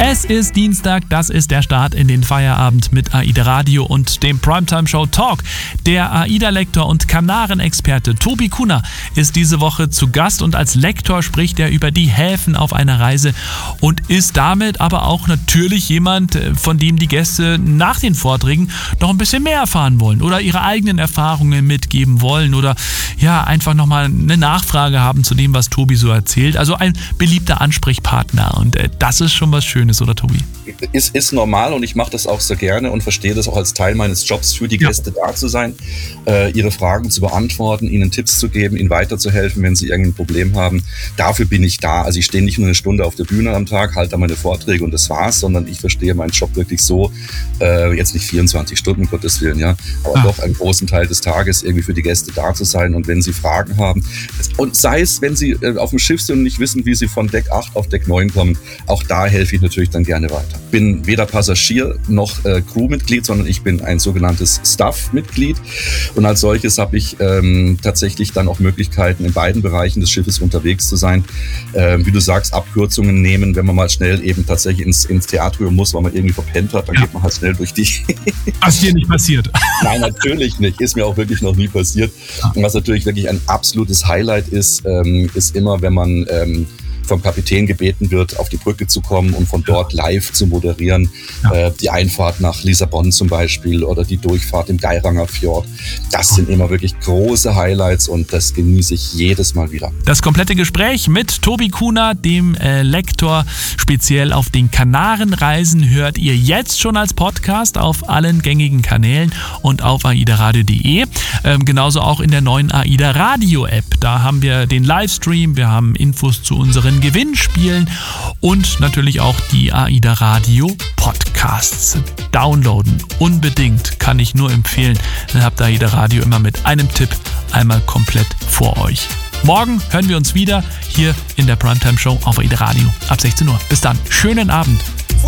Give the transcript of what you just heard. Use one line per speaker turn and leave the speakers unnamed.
Es ist Dienstag, das ist der Start in den Feierabend mit AIDA Radio und dem Primetime Show Talk. Der AIDA-Lektor und Kanarenexperte Tobi Kuhner ist diese Woche zu Gast und als Lektor spricht er über die Häfen auf einer Reise und ist damit aber auch natürlich jemand, von dem die Gäste nach den Vorträgen noch ein bisschen mehr erfahren wollen oder ihre eigenen Erfahrungen mitgeben wollen oder ja, einfach nochmal eine Nachfrage haben zu dem, was Tobi so erzählt. Also ein beliebter Ansprechpartner und das ist schon was Schönes, oder Tobi?
Ist normal und ich mache das auch sehr gerne und verstehe das auch als Teil meines Jobs, für die Gäste da zu sein, ihre Fragen zu beantworten, ihnen Tipps zu geben, ihnen weiterzuhelfen, wenn sie irgendein Problem haben. Dafür bin ich da. Also ich stehe nicht nur eine Stunde auf der Bühne am Tag, halte da meine Vorträge und das war's, sondern ich verstehe meinen Job wirklich so, jetzt nicht 24 Stunden, Gottes Willen, ja, aber doch einen großen Teil des Tages irgendwie für die Gäste da zu sein und wenn sie Fragen haben und sei es, wenn sie auf dem Schiff sind und nicht wissen, wie sie von Deck 8 auf Deck 9 kommen, auch da helfe ich natürlich dann gerne weiter. Bin weder Passagier noch Crewmitglied, sondern ich bin ein sogenanntes Staff-Mitglied und als solches habe ich tatsächlich dann auch Möglichkeiten, in beiden Bereichen des Schiffes unterwegs zu sein. Wie du sagst, Abkürzungen nehmen, wenn man mal schnell eben tatsächlich ins Theatrium muss, weil man irgendwie verpennt hat, dann geht man halt schnell durch die...
Was dir nicht passiert?
Nein, natürlich nicht. Ist mir auch wirklich noch nie passiert. Und was natürlich wirklich ein absolutes Highlight ist, ist immer, wenn man vom Kapitän gebeten wird, auf die Brücke zu kommen und von dort live zu moderieren. Die Einfahrt nach Lissabon zum Beispiel oder die Durchfahrt im Geiranger Fjord. Das sind immer wirklich große Highlights und das genieße ich jedes Mal wieder.
Das komplette Gespräch mit Tobi Kuhner, dem Lektor speziell auf den Kanarenreisen, hört ihr jetzt schon als Podcast auf allen gängigen Kanälen und auf aidaradio.de. Genauso auch in der neuen AIDA Radio App. Da haben wir den Livestream, wir haben Infos zu unseren Gewinnspielen und natürlich auch die AIDA Radio Podcasts. Downloaden unbedingt, kann ich nur empfehlen. Dann habt ihr AIDA Radio immer mit einem Tipp einmal komplett vor euch. Morgen hören wir uns wieder hier in der Primetime Show auf AIDA Radio ab 16 Uhr. Bis dann, schönen Abend.